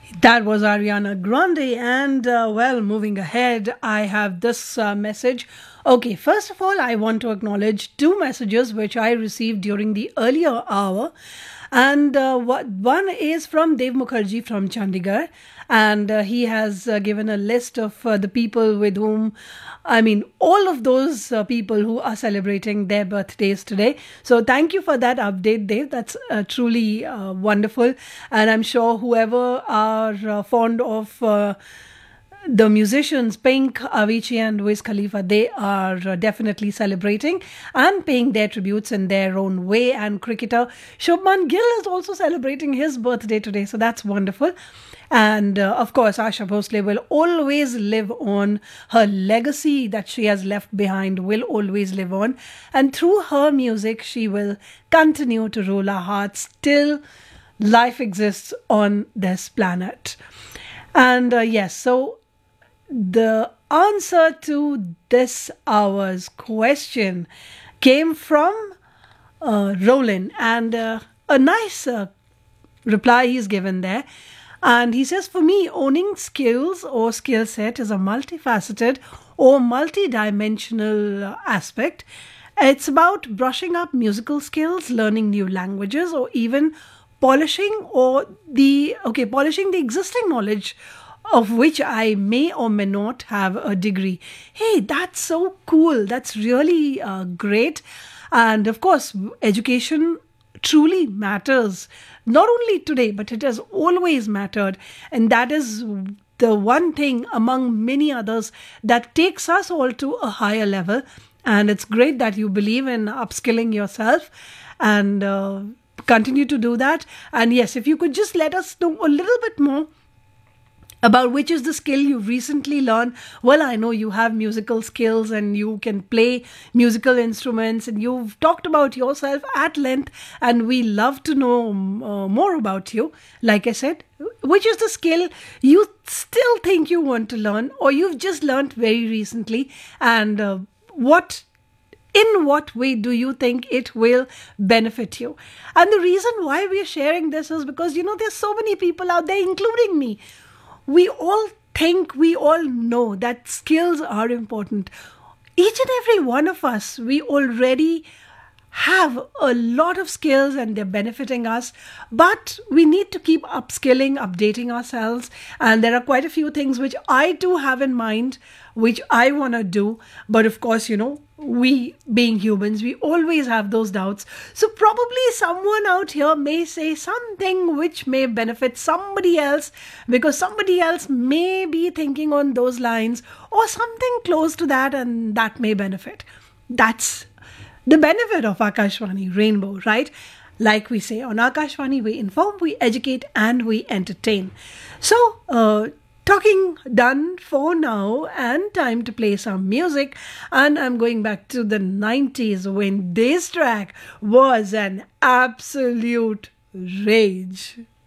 That was Ariana Grande. And well, moving ahead, I have this message. Okay, first of all, I want to acknowledge two messages which I received during the earlier hour. And one is from Dev Mukherjee from Chandigarh. And he has given a list of the people with whom, I mean, all of those people who are celebrating their birthdays today. So thank you for that update, Dev. That's truly wonderful. And I'm sure whoever are fond of the musicians Pink, Avicii, and Wiz Khalifa, they are definitely celebrating and paying their tributes in their own way. And cricketer Shubman Gill is also celebrating his birthday today. So that's wonderful. And of course, Asha Bhosle will always live on. Her legacy that she has left behind will always live on. And through her music, she will continue to rule our hearts till life exists on this planet. And yes, so the answer to this hour's question came from Roland, and a nice reply he's given there. And he says, for me, owning skills or skill set is a multifaceted or multi-dimensional aspect. It's about brushing up musical skills, learning new languages, or even polishing the existing knowledge of which I may or may not have a degree. Hey, that's so cool. That's really great. And of course, education truly matters, not only today, but it has always mattered. And that is the one thing among many others that takes us all to a higher level. And it's great that you believe in upskilling yourself and continue to do that. And yes, if you could just let us know a little bit more about which is the skill you recently learned. Well, I know you have musical skills and you can play musical instruments, and you've talked about yourself at length, and we love to know more about you. Like I said, which is the skill you still think you want to learn, or you've just learned very recently, and in what way do you think it will benefit you? And the reason why we're sharing this is because, there's so many people out there, including me. We all think, we all know that skills are important. Each and every one of us, we already have a lot of skills and they're benefiting us, but we need to keep upskilling, updating ourselves. And there are quite a few things which I do have in mind, which I want to do. But of course, we being humans, we always have those doubts. So probably someone out here may say something which may benefit somebody else, because somebody else may be thinking on those lines or something close to that, and that may benefit. That's the benefit of Akashvani Rainbow, right? Like we say on Akashvani, we inform, we educate, and we entertain. So, talking done for now, and time to play some music. And I'm going back to the 90s when this track was an absolute rage.